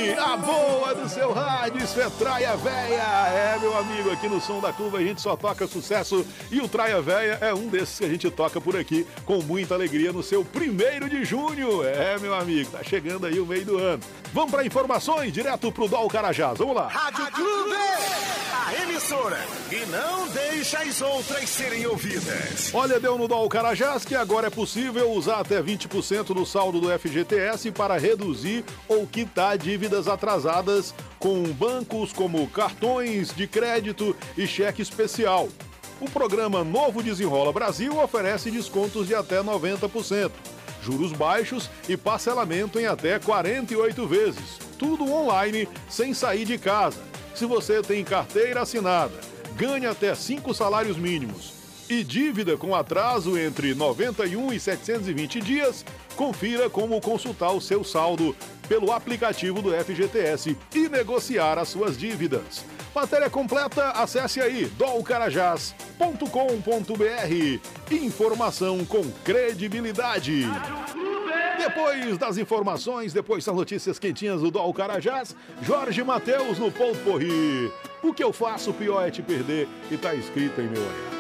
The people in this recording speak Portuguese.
A boa do seu rádio, isso é Traia Véia. É, meu amigo, aqui no Som da Curva a gente só toca sucesso e o Traia Véia é um desses que a gente toca por aqui com muita alegria no seu 1º de junho. É, meu amigo, tá chegando aí o meio do ano. Vamos para informações, direto pro Dol Carajás. Vamos lá. Rádio Clube, a emissora que não deixa as outras serem ouvidas. Olha, deu no Dol Carajás que agora é possível usar até 20% do saldo do FGTS para reduzir ou quitar dívidas atrasadas com bancos como cartões de crédito e cheque especial. O programa Novo Desenrola Brasil oferece descontos de até 90%, juros baixos e parcelamento em até 48 vezes. Tudo online, sem sair de casa. Se você tem carteira assinada, ganha até 5 salários mínimos e dívida com atraso entre 91 e 720 dias, confira como consultar o seu saldo pelo aplicativo do FGTS e negociar as suas dívidas. Matéria completa, acesse aí dolcarajás.com.br. Informação com credibilidade. Depois das informações, depois das notícias quentinhas do Dol Carajás, Jorge Mateus no Potpourri. O que eu faço, pior é te perder, e tá escrito em meu olhar.